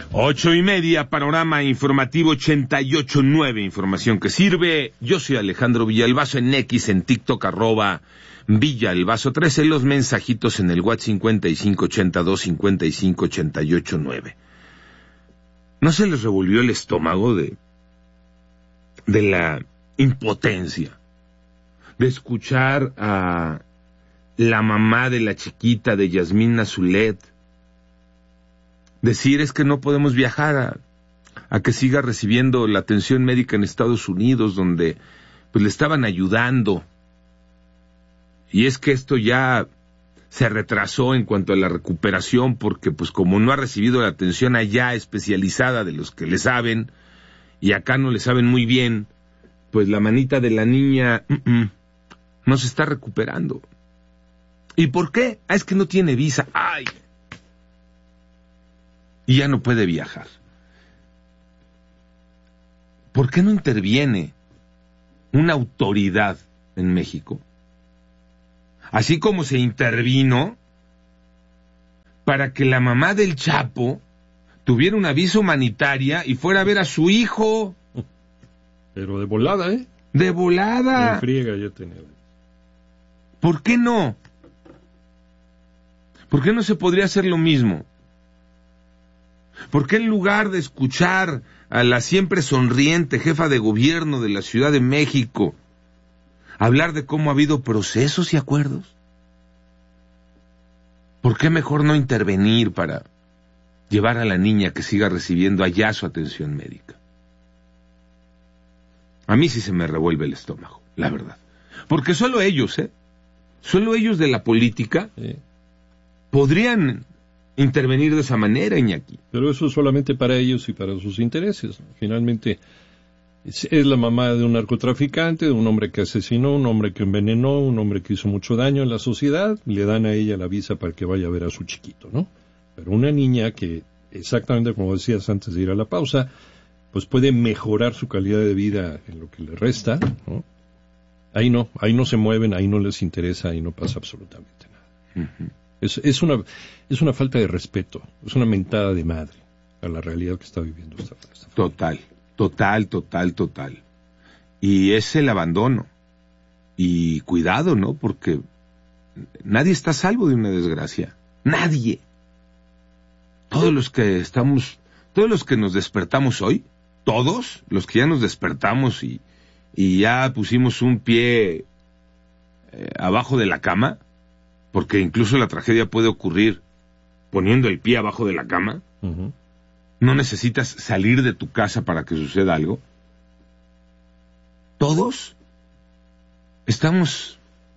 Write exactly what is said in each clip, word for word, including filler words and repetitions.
Ocho y media, panorama informativo ochenta y ocho nueve, información que sirve. Yo soy Alejandro Villalbazo en X, en TikTok, arroba Villalbazo trece, los mensajitos en el WhatsApp cincuenta y cinco ochenta y dos cincuenta y cinco ochenta y ocho nueve. ¿No se les revolvió el estómago de, de la impotencia de escuchar a la mamá de la chiquita de Yasmina Zulet decir es que no podemos viajar a, a que siga recibiendo la atención médica en Estados Unidos, donde pues le estaban ayudando, y es que esto ya se retrasó en cuanto a la recuperación, porque pues como no ha recibido la atención allá especializada de los que le saben, y acá no le saben muy bien, pues la manita de la niña uh-uh, no se está recuperando. ¿Y por qué? Ah, es que no tiene visa. ¡Ay! Y ya no puede viajar. ¿Por qué no interviene una autoridad en México? Así como se intervino para que la mamá del Chapo tuviera una visa humanitaria y fuera a ver a su hijo. Pero de volada, ¿eh? De volada. En friega ya tenía. ¿Por qué no? ¿Por qué no se podría hacer lo mismo? ¿Por qué en lugar de escuchar a la siempre sonriente jefa de gobierno de la Ciudad de México hablar de cómo ha habido procesos y acuerdos? ¿Por qué mejor no intervenir para llevar a la niña que siga recibiendo allá su atención médica? A mí sí se me revuelve el estómago, la verdad. Porque solo ellos, ¿eh? Solo ellos de la política sí. podrían intervenir de esa manera, Iñaki. Pero eso es solamente para ellos y para sus intereses. Finalmente, es, es la mamá de un narcotraficante, de un hombre que asesinó, un hombre que envenenó, un hombre que hizo mucho daño en la sociedad. Le dan a ella la visa para que vaya a ver a su chiquito, ¿no? Pero una niña que, exactamente como decías antes de ir a la pausa, pues puede mejorar su calidad de vida en lo que le resta, ¿no? Ahí no, ahí no se mueven, ahí no les interesa, ahí no pasa absolutamente nada. Uh-huh. Es, es una es una falta de respeto, es una mentada de madre a la realidad que está viviendo esta, esta Total, total, total, total. Y es el abandono. Y cuidado, ¿no? Porque nadie está a salvo de una desgracia. Nadie. Todos los que estamos, todos los que nos despertamos hoy, todos los que ya nos despertamos y, y ya pusimos un pie eh, abajo de la cama, porque incluso la tragedia puede ocurrir poniendo el pie abajo de la cama. Uh-huh. No necesitas salir de tu casa para que suceda algo. Todos estamos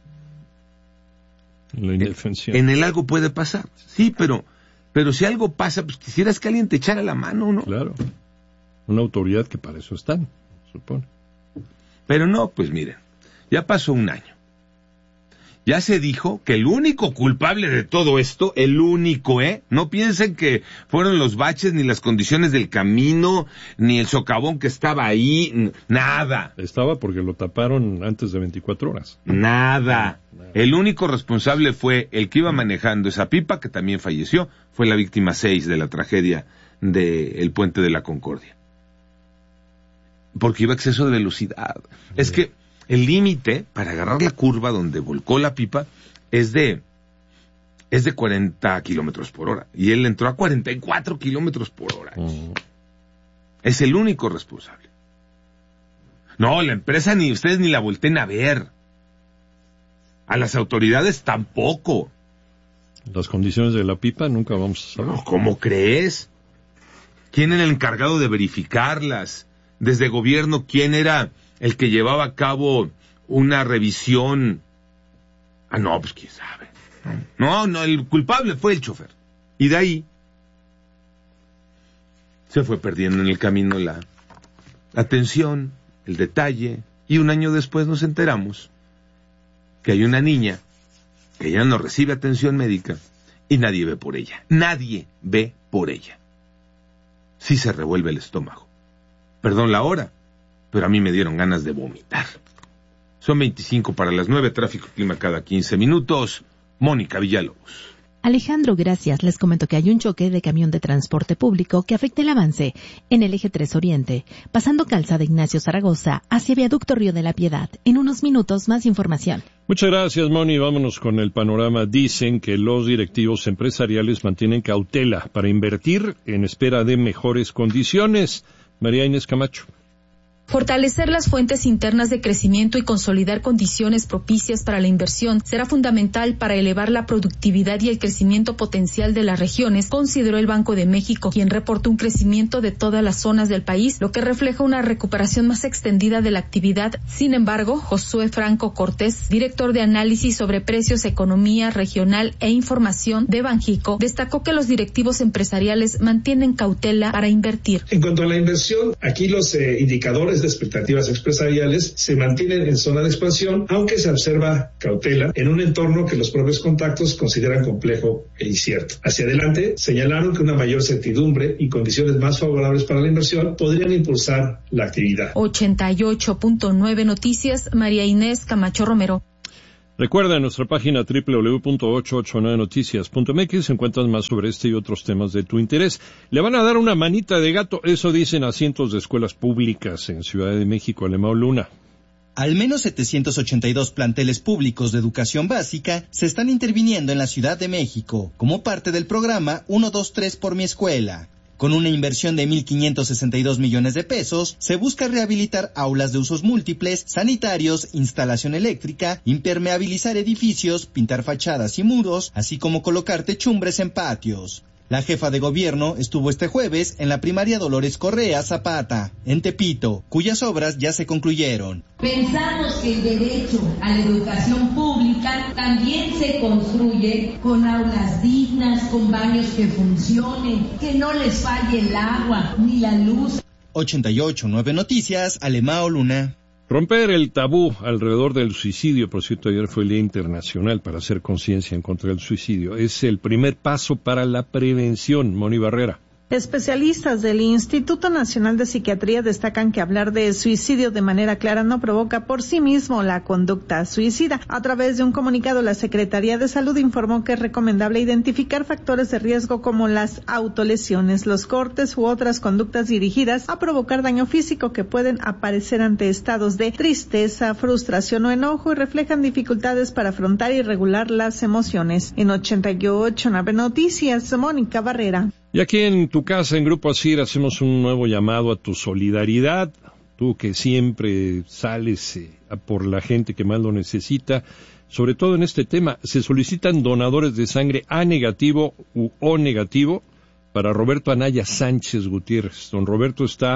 la indefensión. En el algo puede pasar. Sí, pero, pero si algo pasa, pues quisieras que alguien te echara la mano, ¿no? Claro. Una autoridad que para eso están, supone. Pero no, pues miren, ya pasó un año. Ya se dijo que el único culpable de todo esto, el único, ¿eh? No piensen que fueron los baches, ni las condiciones del camino, ni el socavón que estaba ahí, n- nada. Estaba porque lo taparon antes de veinticuatro horas. Nada. nada. El único responsable fue el que iba manejando esa pipa, que también falleció, fue la víctima seis de la tragedia del Puente de la Concordia. Porque iba a exceso de velocidad. Sí. Es que el límite para agarrar la curva donde volcó la pipa es de es de cuarenta kilómetros por hora. Y él entró a cuarenta y cuatro kilómetros por hora. Uh-huh. Es el único responsable. No, la empresa ni ustedes ni la volteen a ver. A las autoridades tampoco. Las condiciones de la pipa nunca vamos a saber. ¿Cómo crees? ¿Quién era el encargado de verificarlas? Desde gobierno, ¿quién era el que llevaba a cabo una revisión? Ah, no, pues quién sabe. No, no, el culpable fue el chofer. Y de ahí se fue perdiendo en el camino la atención, el detalle, y un año después nos enteramos que hay una niña que ya no recibe atención médica y nadie ve por ella. Nadie ve por ella. Sí se revuelve el estómago. Perdón la hora, pero a mí me dieron ganas de vomitar. Son veinticinco para las nueve, tráfico y clima cada quince minutos. Mónica Villalobos. Alejandro, gracias. Les comento que hay un choque de camión de transporte público que afecta el avance en el eje tres Oriente, pasando Calzada Ignacio Zaragoza hacia Viaducto Río de la Piedad. En unos minutos, más información. Muchas gracias, Moni. Vámonos con el panorama. Dicen que los directivos empresariales mantienen cautela para invertir en espera de mejores condiciones. María Inés Camacho. Fortalecer las fuentes internas de crecimiento y consolidar condiciones propicias para la inversión será fundamental para elevar la productividad y el crecimiento potencial de las regiones, consideró el Banco de México, quien reportó un crecimiento de todas las zonas del país, lo que refleja una recuperación más extendida de la actividad. Sin embargo, Josué Franco Cortés, director de análisis sobre precios, economía regional e información de Banjico, destacó que los directivos empresariales mantienen cautela para invertir. En cuanto a la inversión, aquí los eh, indicadores de expectativas empresariales se mantienen en zona de expansión, aunque se observa cautela en un entorno que los propios contactos consideran complejo e incierto. Hacia adelante, señalaron que una mayor certidumbre y condiciones más favorables para la inversión podrían impulsar la actividad. ochenta y ocho punto nueve Noticias, María Inés Camacho Romero. Recuerda, en nuestra página doble u doble u doble u punto ochocientos ochenta y nueve noticias punto m x encuentras más sobre este y otros temas de tu interés. Le van a dar una manita de gato, eso dicen a cientos de escuelas públicas en Ciudad de México. Alemão Luna. Al menos setecientos ochenta y dos planteles públicos de educación básica se están interviniendo en la Ciudad de México como parte del programa uno dos tres por mi escuela. Con una inversión de mil quinientos sesenta y dos millones de pesos, se busca rehabilitar aulas de usos múltiples, sanitarios, instalación eléctrica, impermeabilizar edificios, pintar fachadas y muros, así como colocar techumbres en patios. La jefa de gobierno estuvo este jueves en la primaria Dolores Correa Zapata, en Tepito, cuyas obras ya se concluyeron. Pensamos que el derecho a la educación pública también se construye con aulas dignas, con baños que funcionen, que no les falle el agua ni la luz. ochenta y ocho punto nueve Noticias, Alemão Luna. Romper el tabú alrededor del suicidio, por cierto, ayer fue el Día Internacional para hacer conciencia en contra del suicidio. Es el primer paso para la prevención. Moni Barrera. Especialistas del Instituto Nacional de Psiquiatría destacan que hablar de suicidio de manera clara no provoca por sí mismo la conducta suicida. A través de un comunicado, la Secretaría de Salud informó que es recomendable identificar factores de riesgo como las autolesiones, los cortes u otras conductas dirigidas a provocar daño físico que pueden aparecer ante estados de tristeza, frustración o enojo y reflejan dificultades para afrontar y regular las emociones. En ochenta y ocho nueve Noticias, Mónica Barrera. Y aquí en tu casa, en Grupo Asir, hacemos un nuevo llamado a tu solidaridad. Tú que siempre sales eh, por la gente que más lo necesita, sobre todo en este tema, se solicitan donadores de sangre A negativo u O negativo para Roberto Anaya Sánchez Gutiérrez. Don Roberto está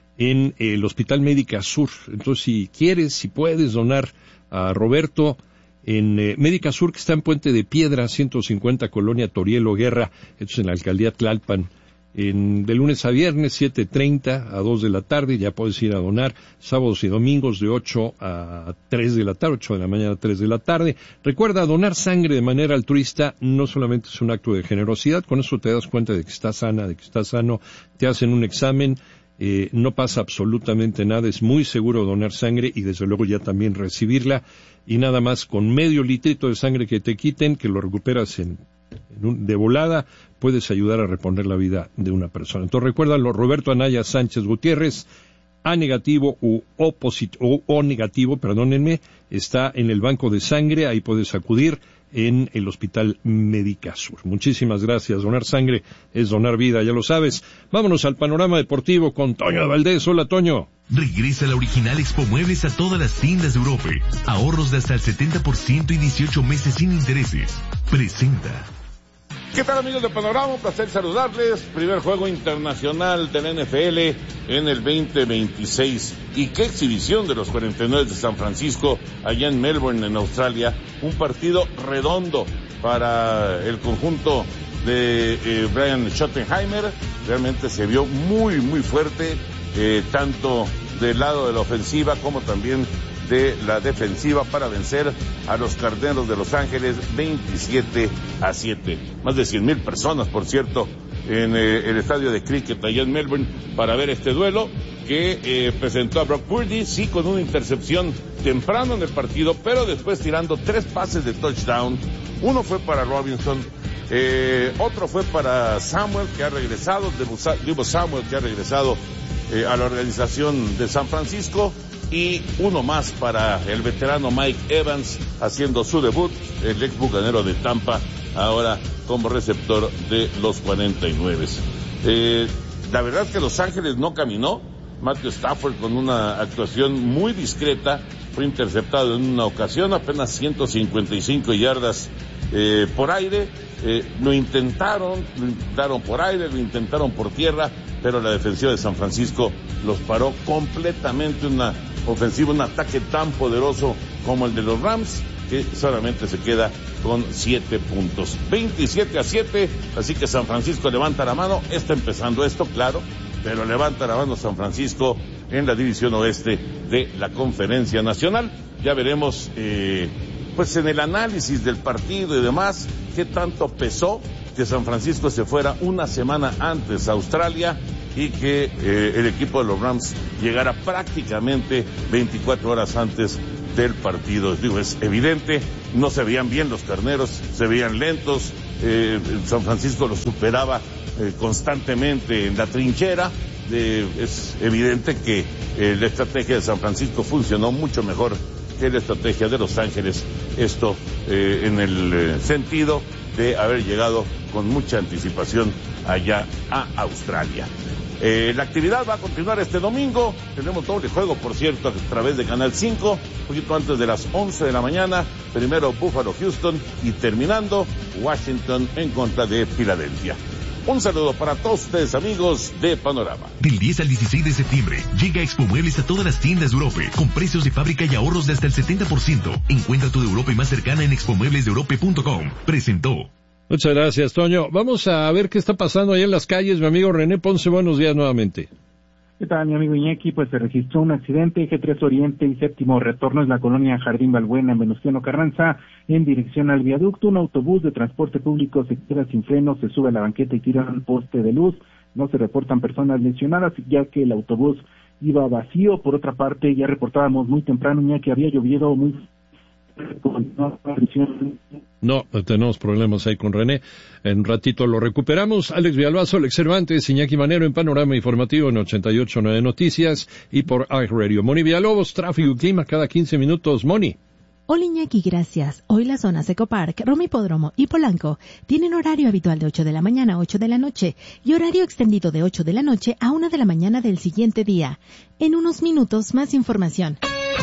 en el Hospital Médica Sur. Entonces, si quieres, si puedes donar a Roberto, en eh, Médica Sur, que está en Puente de Piedra, ciento cincuenta, Colonia Torielo Guerra, esto es en la Alcaldía Tlalpan, en, de lunes a viernes, siete treinta a dos de la tarde, ya puedes ir a donar, sábados y domingos de ocho a tres de la tarde, ocho de la mañana a tres de la tarde. Recuerda, donar sangre de manera altruista no solamente es un acto de generosidad, con eso te das cuenta de que estás sana, de que estás sano, te hacen un examen, eh, no pasa absolutamente nada, es muy seguro donar sangre y desde luego ya también recibirla. Y nada más con medio litrito de sangre que te quiten, que lo recuperas en, en un, de volada, puedes ayudar a reponer la vida de una persona. Entonces recuérdalo, Roberto Anaya Sánchez Gutiérrez, A negativo u O, o, o negativo, perdónenme, está en el banco de sangre, ahí puedes acudir en el Hospital Médica Sur. Muchísimas gracias. Donar sangre es donar vida, ya lo sabes. Vámonos al panorama deportivo con Toño Valdés. Hola, Toño. Regresa la original Expo Muebles a todas las tiendas de Europa. Ahorros de hasta el setenta por ciento y dieciocho meses sin intereses. Presenta. ¿Qué tal, amigos de Panorama? Un placer saludarles. Primer juego internacional del N F L en el veinte veintiséis. Y qué exhibición de los cuarenta y nueve de San Francisco allá en Melbourne, en Australia. Un partido redondo para el conjunto de eh, Brian Schottenheimer. Realmente se vio muy, muy fuerte, eh, tanto del lado de la ofensiva como también de la defensiva, para vencer a los Carneros de Los Ángeles veintisiete a siete. Más de cien mil personas, por cierto, en eh, el estadio de cricket allá en Melbourne para ver este duelo que eh, presentó a Brock Purdy, sí, con una intercepción temprano en el partido, pero después tirando tres pases de touchdown. Uno fue para Robinson, Eh, otro fue para Samuel, que ha regresado, Deebo Samuel, que ha regresado eh, a la organización de San Francisco, y uno más para el veterano Mike Evans, haciendo su debut, el ex bucanero de Tampa, ahora como receptor de los cuarenta y nueve. Eh, la verdad es que Los Ángeles no caminó. Matthew Stafford, con una actuación muy discreta, fue interceptado en una ocasión, apenas ciento cincuenta y cinco yardas eh, por aire. Eh, lo intentaron, lo intentaron por aire, lo intentaron por tierra, pero la defensiva de San Francisco los paró completamente. Una ofensiva, un ataque tan poderoso como el de los Rams, que solamente se queda con siete puntos. veintisiete a siete, así que San Francisco levanta la mano. Está empezando esto, claro, pero levanta la mano San Francisco en la división oeste de la Conferencia Nacional. Ya veremos, eh, pues en el análisis del partido y demás, qué tanto pesó que San Francisco se fuera una semana antes a Australia y que eh, el equipo de los Rams llegara prácticamente veinticuatro horas antes del partido. Digo, es evidente, no se veían bien los carneros, se veían lentos, eh, San Francisco los superaba eh, constantemente en la trinchera. Eh, es evidente que eh, la estrategia de San Francisco funcionó mucho mejor que la estrategia de Los Ángeles, esto eh, en el eh, sentido de haber llegado con mucha anticipación allá a Australia. Eh, la actividad va a continuar este domingo. Tenemos doble juego, por cierto, a través de Canal cinco, un poquito antes de las once de la mañana. Primero Buffalo Houston y terminando Washington en contra de Filadelfia. Un saludo para todos ustedes, amigos de Panorama. Del diez al dieciséis de septiembre, llega Expo Muebles a todas las tiendas de Europe, con precios de fábrica y ahorros de hasta el setenta por ciento. Encuentra tu de Europe más cercana en expo muebles de europe punto com. Presentó. Muchas gracias, Toño. Vamos a ver qué está pasando allá en las calles. Mi amigo René Ponce, buenos días nuevamente. ¿Qué tal, mi amigo Iñaki? Pues se registró un accidente, eje tres Oriente y séptimo retorno, en la colonia Jardín Balbuena, en Venustiano Carranza, en dirección al viaducto. Un autobús de transporte público se queda sin freno, se sube a la banqueta y tira un poste de luz. No se reportan personas lesionadas, ya que el autobús iba vacío. Por otra parte, ya reportábamos muy temprano, Iñaki, que había llovido muy... No, tenemos problemas ahí con René. En un ratito lo recuperamos. Alex Villalbazo, Alex Cervantes, Iñaki Manero en Panorama Informativo en ochenta y ocho punto nueve Noticias y por iHeartRadio. Moni Villalobos, tráfico y clima cada quince minutos. Moni. Hola Iñaki, gracias. Hoy las zonas Ecopark, Roma Hipódromo y Polanco tienen horario habitual de ocho de la mañana a ocho de la noche y horario extendido de ocho de la noche a una de la mañana del siguiente día. En unos minutos más información.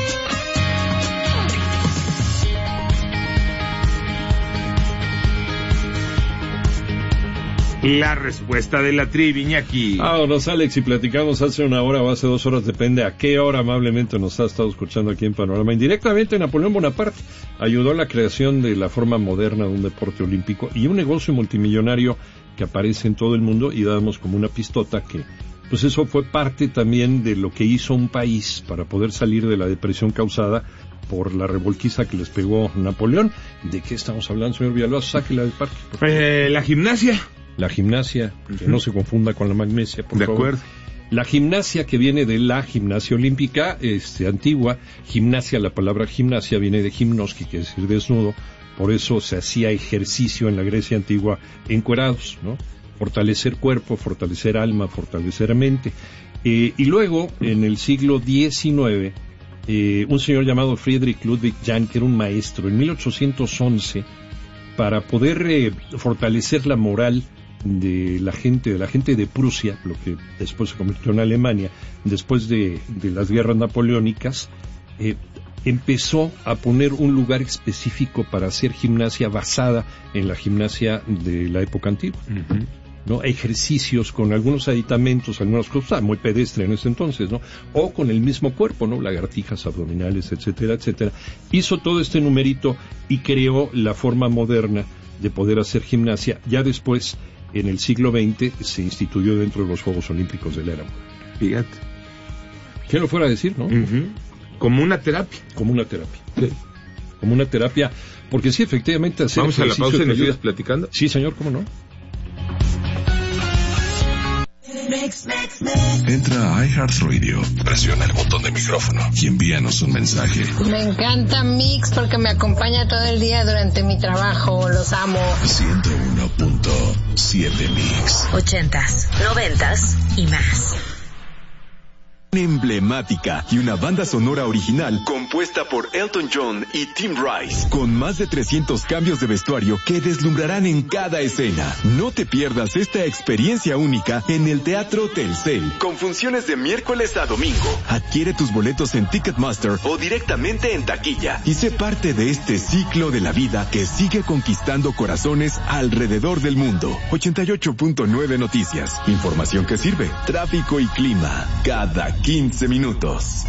La respuesta de la trivia, Iñaki. Vámonos, Alex, y platicamos hace una hora o hace dos horas, depende a qué hora amablemente nos ha estado escuchando aquí en Panorama. Indirectamente, Napoleón Bonaparte ayudó a la creación de la forma moderna de un deporte olímpico y un negocio multimillonario que aparece en todo el mundo, y damos como una pistota que, pues eso fue parte también de lo que hizo un país para poder salir de la depresión causada por la revolquiza que les pegó Napoleón. ¿De qué estamos hablando, señor Villalbazo? Sáquela del parque. Eh, la gimnasia. La gimnasia, que uh-huh. no se confunda con la magnesia, por de favor. acuerdo. La gimnasia, que viene de la gimnasia olímpica, este, antigua. Gimnasia, la palabra gimnasia viene de gimnos, que quiere decir desnudo. Por eso se hacía ejercicio en la Grecia antigua encuerados, ¿no? Fortalecer cuerpo, fortalecer alma, fortalecer mente. Eh, y luego, en el siglo diecinueve, eh, un señor llamado Friedrich Ludwig Jahn, que era un maestro, en mil ochocientos once, para poder eh, fortalecer la moral de la gente, de la gente de Prusia, lo que después se convirtió en Alemania, después de, de las guerras napoleónicas, eh, empezó a poner un lugar específico para hacer gimnasia basada en la gimnasia de la época antigua. Uh-huh. ¿No? Ejercicios con algunos aditamentos, algunas cosas, muy pedestre en ese entonces, ¿no? O con el mismo cuerpo, ¿no? Lagartijas abdominales, etcétera, etcétera. Hizo todo este numerito y creó la forma moderna de poder hacer gimnasia. Ya después, en el siglo veinte, se instituyó dentro de los Juegos Olímpicos del Éramo. Fíjate. ¿Quién lo fuera a decir, no? Uh-huh. Como una terapia. Como una terapia. Sí. Como una terapia, porque sí, efectivamente, hacer Vamos a la pausa y nos sigues platicando. Sí, señor, ¿cómo no? Entra a iHeartRadio, presiona el botón de micrófono y envíanos un mensaje. Me encanta Mix porque me acompaña todo el día durante mi trabajo. Los amo. ciento uno punto siete Mix. Ochentas, noventas y más. Emblemática y una banda sonora original compuesta por Elton John y Tim Rice, con más de trescientos cambios de vestuario que deslumbrarán en cada escena. No te pierdas esta experiencia única en el Teatro Telcel, con funciones de miércoles a domingo. Adquiere tus boletos en Ticketmaster o directamente en taquilla y sé parte de este ciclo de la vida que sigue conquistando corazones alrededor del mundo. ochenta y ocho punto nueve Noticias, información que sirve. Tráfico y clima cada quince minutos.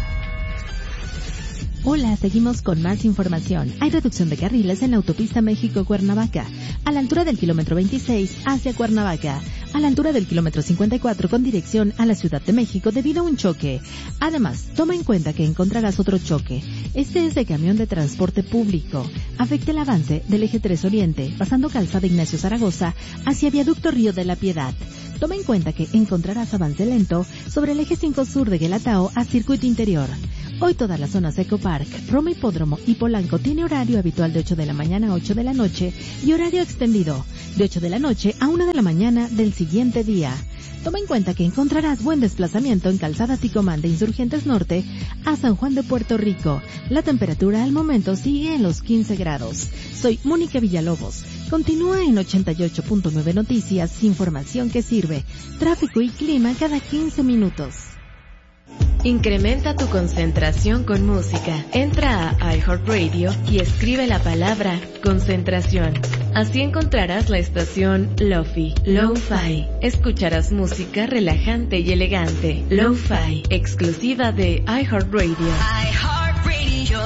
Hola, seguimos con más información. Hay reducción de carriles en la autopista México-Cuernavaca, a la altura del kilómetro veintiséis hacia Cuernavaca, a la altura del kilómetro cincuenta y cuatro con dirección a la Ciudad de México debido a un choque. Además, toma en cuenta que encontrarás otro choque. Este es de camión de transporte público. Afecta el avance del eje tres Oriente, pasando Calzada Ignacio Zaragoza hacia Viaducto Río de la Piedad. Toma en cuenta que encontrarás avance lento sobre el eje cinco Sur de Guelatao a Circuito Interior. Hoy todas las zonas Eco Park, Roma Hipódromo y Polanco tiene horario habitual de ocho de la mañana a ocho de la noche y horario extendido de ocho de la noche a una de la mañana del siguiente día. Toma en cuenta que encontrarás buen desplazamiento en Calzada Ticomán de Insurgentes Norte a San Juan de Puerto Rico. La temperatura al momento sigue en los quince grados. Soy Mónica Villalobos. Continúa en ochenta y ocho punto nueve Noticias, información que sirve. Tráfico y clima cada quince minutos. Incrementa tu concentración con música. Entra a iHeartRadio y escribe la palabra concentración. Así encontrarás la estación Lo-Fi, Lo-Fi. Escucharás música relajante y elegante. Lo-Fi, exclusiva de iHeartRadio. iHeartRadio.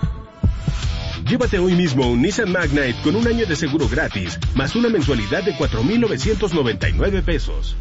Llévate hoy mismo un Nissan Magnite con un año de seguro gratis, más una mensualidad de cuatro mil novecientos noventa y nueve pesos.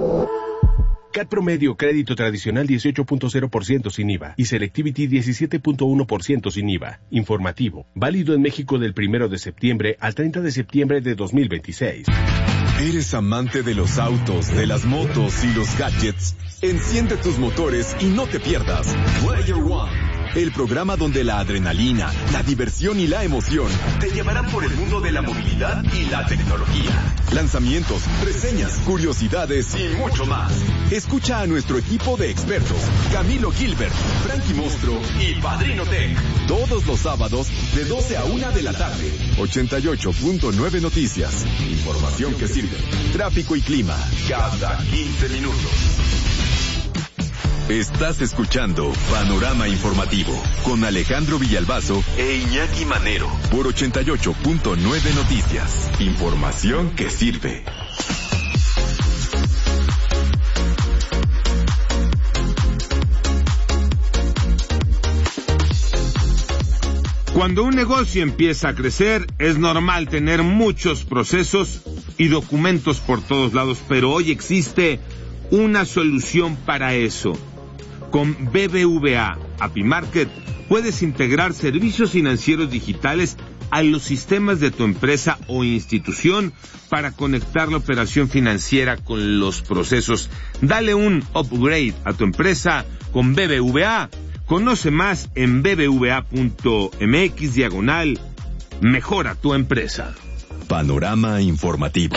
C A T promedio, crédito tradicional dieciocho punto cero por ciento sin I V A y Selectivity diecisiete punto uno por ciento sin I V A. Informativo. Válido en México del primero de septiembre al treinta de septiembre de dos mil veintiséis. ¿Eres amante de los autos, de las motos y los gadgets? Enciende tus motores y no te pierdas Player One, el programa donde la adrenalina, la diversión y la emoción te llevarán por el mundo de la movilidad y la tecnología. Lanzamientos, reseñas, curiosidades y mucho más. Escucha a nuestro equipo de expertos, Camilo Gilbert, Frankie Mostro y Padrino Tech, todos los sábados de doce a una de la tarde. ochenta y ocho punto nueve Noticias, información que sirve. Tráfico y clima cada quince minutos. Estás escuchando Panorama Informativo con Alejandro Villalbazo e Iñaki Manero por ochenta y ocho punto nueve Noticias. Información que sirve. Cuando un negocio empieza a crecer, es normal tener muchos procesos y documentos por todos lados, pero hoy existe una solución para eso. Con B B V A APIMarket puedes integrar servicios financieros digitales a los sistemas de tu empresa o institución para conectar la operación financiera con los procesos. Dale un upgrade a tu empresa con B B V A. Conoce más en bbva.mx diagonal Mejora tu empresa. Panorama Informativo.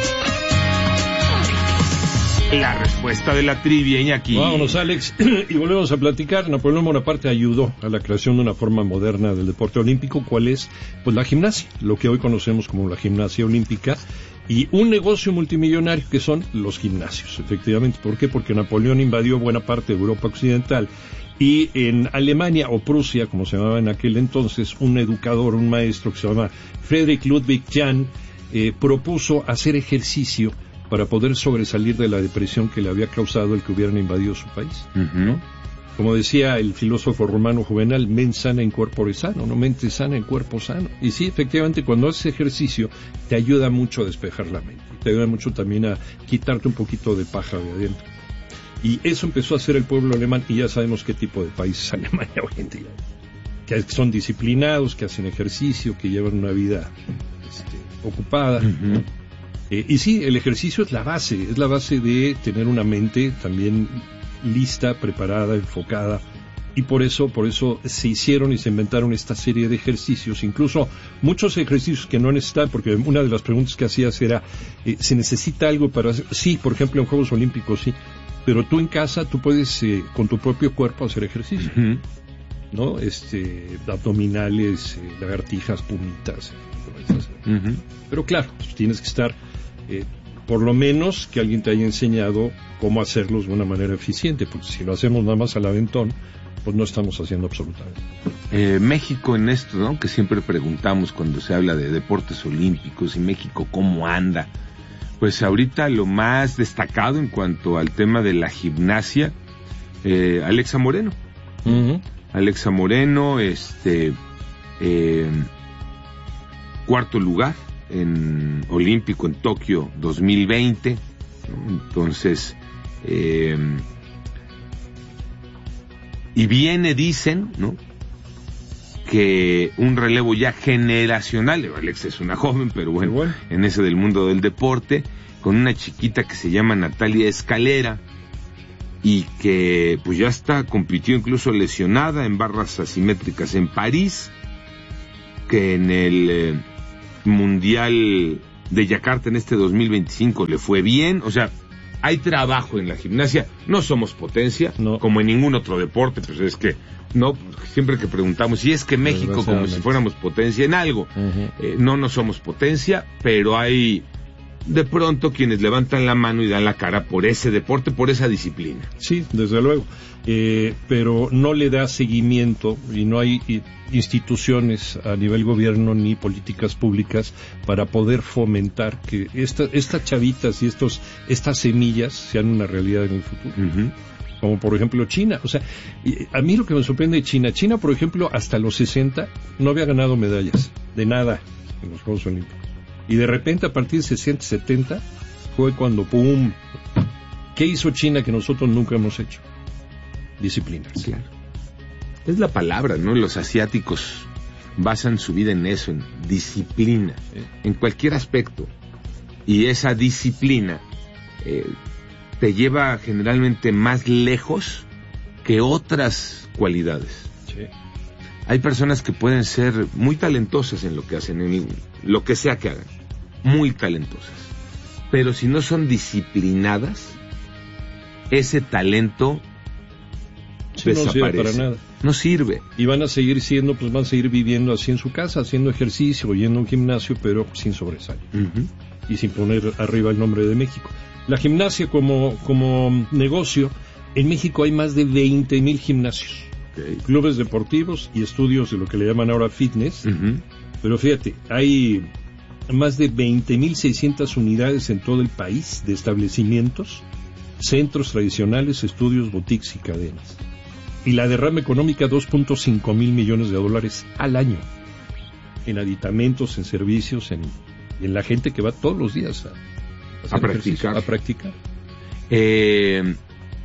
La respuesta de la trivia, Iñaki. Vámonos, Alex, y volvemos a platicar. Napoleón Bonaparte ayudó a la creación de una forma moderna del deporte olímpico. ¿Cuál es? Pues la gimnasia, lo que hoy conocemos como la gimnasia olímpica, y un negocio multimillonario que son los gimnasios, efectivamente. ¿Por qué? Porque Napoleón invadió buena parte de Europa Occidental, y en Alemania, o Prusia, como se llamaba en aquel entonces, un educador, un maestro que se llama Friedrich Ludwig Jahn, eh, propuso hacer ejercicio para poder sobresalir de la depresión que le había causado el que hubieran invadido su país, ¿no? Como decía el filósofo romano Juvenal, mens sana in corpore sano, no mente sana en cuerpo sano. Y sí, efectivamente, cuando haces ejercicio te ayuda mucho a despejar la mente, te ayuda mucho también a quitarte un poquito de paja de adentro. Y eso empezó a hacer el pueblo alemán, y ya sabemos qué tipo de país es Alemania hoy en día, que son disciplinados, que hacen ejercicio, que llevan una vida este, ocupada, uh-huh. ¿no? Eh, y sí, el ejercicio es la base, es la base de tener una mente también lista, preparada, enfocada. Y por eso, por eso se hicieron y se inventaron esta serie de ejercicios, incluso muchos ejercicios que no necesitan, porque una de las preguntas que hacías era, eh, ¿se necesita algo para hacer? Sí, por ejemplo, en Juegos Olímpicos, sí, pero tú en casa, tú puedes, eh, con tu propio cuerpo hacer ejercicio, uh-huh. ¿no? Este, abdominales, eh, lagartijas, pumitas, uh-huh. Pero claro, pues tienes que estar, eh, por lo menos que alguien te haya enseñado cómo hacerlos de una manera eficiente, porque si lo hacemos nada más al aventón, pues no estamos haciendo absolutamente. Eh, México en esto, ¿no? Que siempre preguntamos cuando se habla de deportes olímpicos y México cómo anda. Pues ahorita lo más destacado en cuanto al tema de la gimnasia, eh, Alexa Moreno. Uh-huh. Alexa Moreno, este, eh, cuarto lugar en olímpico en Tokio dos mil veinte, ¿no? Entonces, eh, y viene, dicen, ¿no? Que un relevo ya generacional, Alexa es una joven, pero bueno, bueno, en ese del mundo del deporte, con una chiquita que se llama Natalia Escalera, y que pues ya está, compitió incluso lesionada en barras asimétricas en París, que en el eh, Mundial de Yakarta en este dos mil veinticinco le fue bien, o sea, hay trabajo en la gimnasia, no somos potencia, no. Como en ningún otro deporte, pues es que, no, siempre que preguntamos, si es que México como si fuéramos potencia en algo, uh-huh. eh, no, no somos potencia, pero hay de pronto quienes levantan la mano y dan la cara por ese deporte, por esa disciplina. Sí, desde luego, eh, pero no le da seguimiento y no hay instituciones a nivel gobierno ni políticas públicas para poder fomentar que esta, estas chavitas y estos estas semillas sean una realidad en el futuro. Uh-huh. Como por ejemplo China, o sea, a mí lo que me sorprende de China, China por ejemplo hasta los sesenta no había ganado medallas, de nada, en los Juegos Olímpicos. Y de repente a partir de sesenta, setenta fue cuando ¡pum! ¿Qué hizo China que nosotros nunca hemos hecho? Disciplinas. Claro. Es la palabra, ¿no? Los asiáticos basan su vida en eso, en disciplina, sí. En cualquier aspecto. Y esa disciplina eh, te lleva generalmente más lejos que otras cualidades. Sí. Hay personas que pueden ser muy talentosas en lo que hacen, en lo que sea que hagan, muy talentosas. Pero si no son disciplinadas, ese talento sí, desaparece. No sirve para nada. No sirve. Y van a seguir siendo, pues van a seguir viviendo así en su casa, haciendo ejercicio, yendo a un gimnasio, pero sin sobresalir. Uh-huh. Y sin poner arriba el nombre de México. La gimnasia como, como negocio, en México hay más de veinte mil gimnasios. Okay. Clubes deportivos y estudios de lo que le llaman ahora fitness, uh-huh. Pero fíjate, hay más de veinte mil seiscientas unidades en todo el país de establecimientos, centros tradicionales, estudios, boutiques y cadenas. Y la derrama económica, dos punto cinco mil millones de dólares al año, en aditamentos, en servicios, en, en la gente que va todos los días a, a practicar. A practicar. Eh...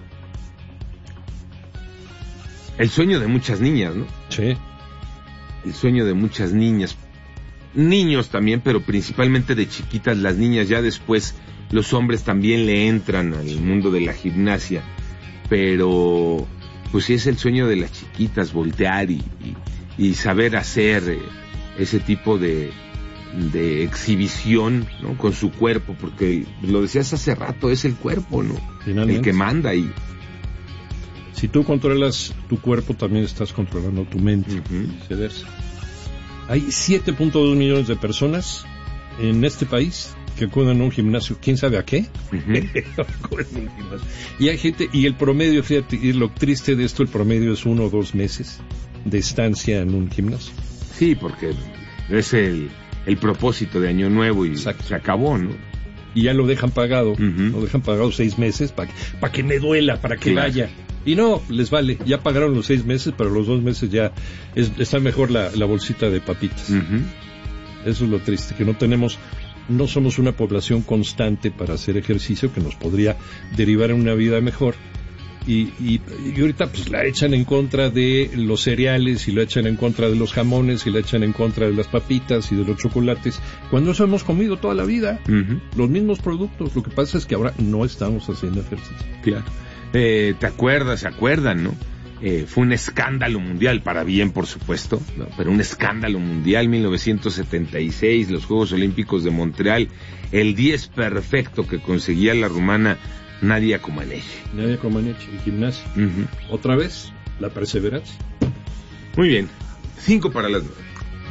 El sueño de muchas niñas, ¿no? Sí. El sueño de muchas niñas. Niños también, pero principalmente de chiquitas las niñas. Ya después los hombres también le entran al mundo de la gimnasia. Pero, pues sí es el sueño de las chiquitas, voltear y, y, y saber hacer eh, ese tipo de, de exhibición, ¿no? Con su cuerpo, porque lo decías hace rato, es el cuerpo, ¿no? Finalmente. El que manda ahí. Si tú controlas tu cuerpo, también estás controlando tu mente. Uh-huh. Viceversa. Hay siete punto dos millones de personas en este país que acuden a un gimnasio. ¿Quién sabe a qué? Uh-huh. Y hay gente, y el promedio, fíjate, y lo triste de esto, el promedio es uno o dos meses de estancia en un gimnasio. Sí, porque es el, el propósito de Año Nuevo y Exacto. Se acabó, ¿no? Y ya lo dejan pagado, uh-huh. Lo dejan pagado seis meses para que, pa que me duela, para que claro. Vaya. Y no, les vale, ya pagaron los seis meses, pero los dos meses ya es, está mejor la, la bolsita de papitas. Uh-huh. Eso es lo triste, que no tenemos, no somos una población constante para hacer ejercicio que nos podría derivar en una vida mejor. Y, y, y ahorita pues la echan en contra de los cereales y la echan en contra de los jamones y la echan en contra de las papitas y de los chocolates, cuando eso hemos comido toda la vida, uh-huh. los mismos productos. Lo que pasa es que ahora no estamos haciendo ejercicio. Claro. Eh, ¿Te acuerdas? ¿Se acuerdan, no? Eh, fue un escándalo mundial, para bien por supuesto, ¿no? Pero un escándalo mundial, mil novecientos setenta y seis, los Juegos Olímpicos de Montreal, el diez perfecto que conseguía la rumana Nadia Comaneci. Nadia Comaneci, en gimnasia. Uh-huh. Otra vez, la perseverancia. Muy bien, cinco para las nueve.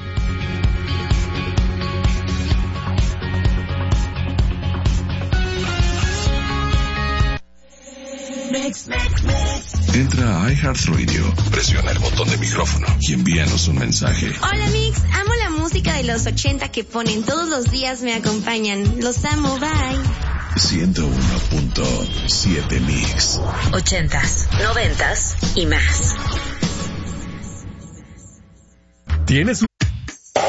Entra a iHeartRadio, presiona el botón de micrófono y envíanos un mensaje. Hola Mix, amo la música de los ochenta que ponen todos los días, me acompañan. Los amo, bye. ciento uno punto siete Mix. Ochentas, noventas y más. ¿Tienes un